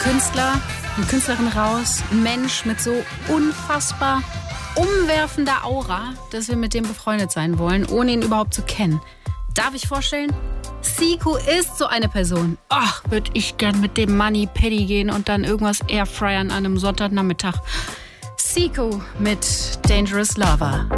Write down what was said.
Künstler, eine Künstlerin raus, ein Mensch mit so unfassbar umwerfender Aura, dass wir mit dem befreundet sein wollen, ohne ihn überhaupt zu kennen. Darf ich vorstellen? Zico ist so eine Person. Ach, würde ich gern mit dem Money Paddy gehen und dann irgendwas airfryern an einem Sonntagnachmittag. Zico mit Dangerous Lover.